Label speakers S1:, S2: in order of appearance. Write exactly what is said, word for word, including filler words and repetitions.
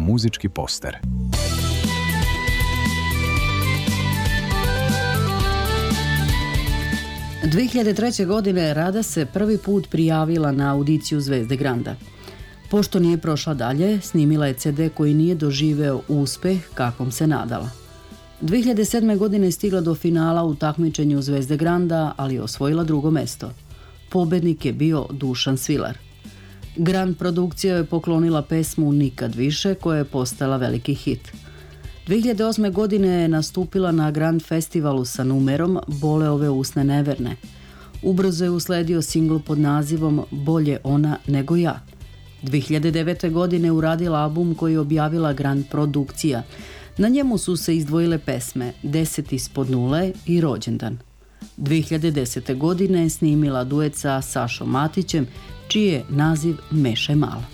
S1: muzički poster.
S2: dve hiljade treće. godine Rada se prvi put prijavila na audiciju Zvezde Granda. Pošto nije prošla dalje, snimila je ce de koji nije doživeo uspeh kakvom se nadala. dve hiljade sedme. godine je stigla do finala u takmičenju Zvezde Granda, ali je osvojila drugo mesto. Pobednik je bio Dušan Svilar. Grand produkcija je poklonila pesmu Nikad više, koja je postala veliki hit. dve hiljade osme. godine je nastupila na Grand festivalu sa numerom Bole ove usne neverne. Ubrzo je usledio singl pod nazivom Bolje ona nego ja. dve hiljade devete. godine uradila album koji je objavila Grand produkcija. Na njemu su se izdvojile pesme Deset ispod nule i Rođendan. dve hiljade desete. godine je snimila duet sa Sašom Matićem, čiji je naziv Meše mala.